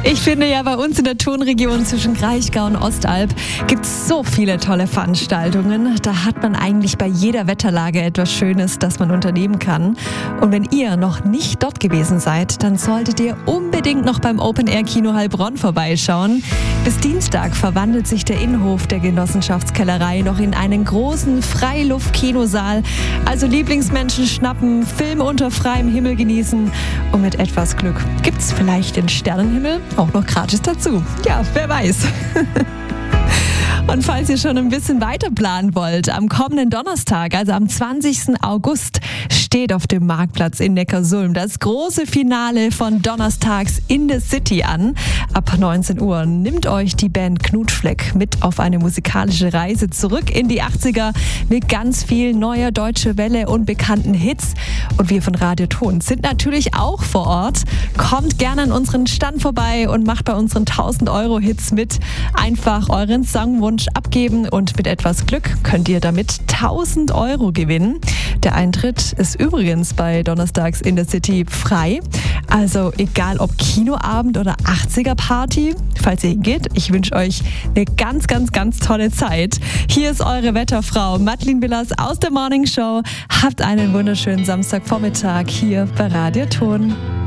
Ich finde ja, bei uns in der Tonregion zwischen Kraichgau und Ostalb gibt es so viele tolle Veranstaltungen. Da hat man eigentlich bei jeder Wetterlage etwas Schönes, das man unternehmen kann. Und wenn ihr noch nicht dort gewesen seid, dann solltet ihr unbedingt noch beim Open-Air-Kino Heilbronn vorbeischauen. Bis Dienstag verwandelt sich der Innenhof der Genossenschaftskellerei noch in einen großen Freiluft-Kinosaal. Also Lieblingsmenschen schnappen, Filme unter freiem Himmel genießen und mit etwas Glück gibt's vielleicht den Sternenhimmel auch noch gratis dazu. Ja, wer weiß. Und falls ihr schon ein bisschen weiter planen wollt, am kommenden Donnerstag, also am 20. August, steht auf dem Marktplatz in Neckarsulm das große Finale von Donnerstags in the City an. Ab 19 Uhr nimmt euch die Band Knutschfleck mit auf eine musikalische Reise zurück in die 80er mit ganz viel neuer deutscher Welle und bekannten Hits. Und wir von Radio Ton sind natürlich auch vor Ort. Kommt gerne an unseren Stand vorbei und macht bei unseren 1000-Euro-Hits mit. Einfach euren Songwunsch abgeben und mit etwas Glück könnt ihr damit 1000 Euro gewinnen. Der Eintritt ist übrigens bei Donnerstags in the City frei. Also egal ob Kinoabend oder 80er-Party, falls ihr hingeht, ich wünsche euch eine ganz, ganz, ganz tolle Zeit. Hier ist eure Wetterfrau Madeleine Willers aus der Morning Show. Habt einen wunderschönen Samstagvormittag hier bei Radio Ton.